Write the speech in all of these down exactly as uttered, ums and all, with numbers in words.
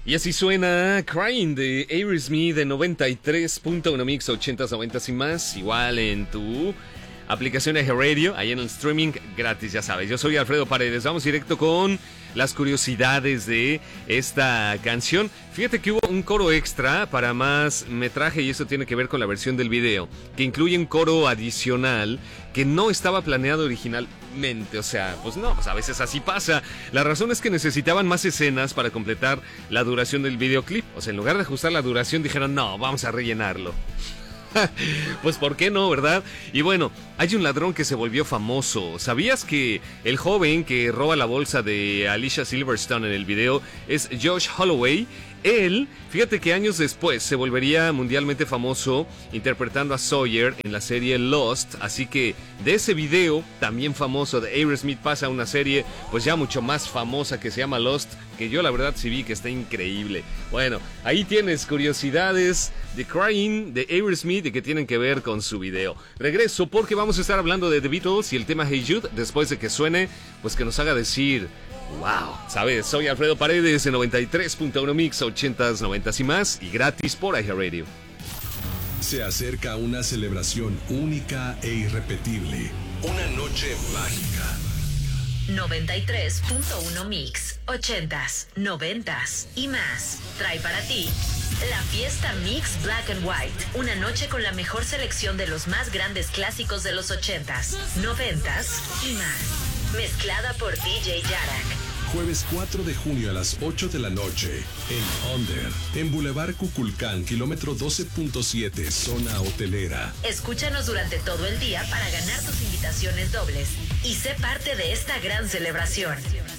Y así suena Crying de Aerosmith de noventa y tres punto uno Mix, ochentas, noventas y más. Igual en tu aplicación de Radio, ahí en el streaming gratis, ya sabes. Yo soy Alfredo Paredes. Vamos directo con las curiosidades de esta canción. Fíjate que hubo un coro extra para más metraje y eso tiene que ver con la versión del video, que incluye un coro adicional que no estaba planeado originalmente. O sea, pues no, pues a veces así pasa. La razón es que necesitaban más escenas para completar la duración del videoclip. O sea, en lugar de ajustar la duración dijeron, no, vamos a rellenarlo. Pues ¿por qué no, verdad? Y bueno, hay un ladrón que se volvió famoso. ¿Sabías que el joven que roba la bolsa de Alicia Silverstone en el video es Josh Holloway? Él, fíjate que años después se volvería mundialmente famoso interpretando a Sawyer en la serie Lost. Así que de ese video también famoso de Aerosmith pasa a una serie pues ya mucho más famosa que se llama Lost, que yo la verdad sí vi que está increíble. Bueno, ahí tienes curiosidades de Crying de Aerosmith y que tienen que ver con su video. Regreso porque vamos a estar hablando de The Beatles y el tema Hey Jude después de que suene, pues que nos haga decir wow, ¿sabes? Soy Alfredo Paredes en noventa y tres punto uno Mix, ochentas, noventas y más y gratis por iHeartRadio. Se acerca una celebración única e irrepetible. Una noche mágica. noventa y tres punto uno Mix, ochentas, noventas y más. Trae para ti la fiesta Mix Black and White. Una noche con la mejor selección de los más grandes clásicos de los ochentas, noventas y más. Mezclada por D J Yarak. Jueves cuatro de junio a las ocho de la noche en Under, en Boulevard Cuculcán, kilómetro doce punto siete, zona hotelera. Escúchanos durante todo el día para ganar tus invitaciones dobles y sé parte de esta gran celebración.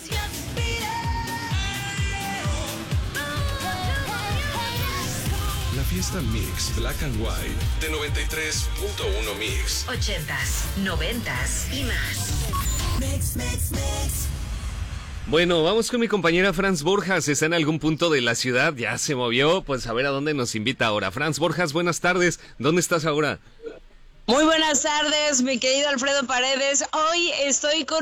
La fiesta Mix Black and White de noventa y tres punto uno Mix. Ochentas, noventas y más. Mix, mix, mix. Bueno, vamos con mi compañera Franz Borjas. Está en algún punto de la ciudad, ya se movió, pues a ver a dónde nos invita ahora. Franz Borjas, buenas tardes. ¿Dónde estás ahora? Muy buenas tardes, mi querido Alfredo Paredes. Hoy estoy con